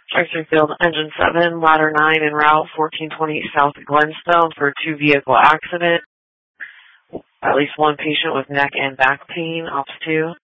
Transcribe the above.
Chesterfield, Engine 7, Ladder 9, en route 1420 South Glenstone for a two-vehicle accident. At least one patient with neck and back pain, Ops 2.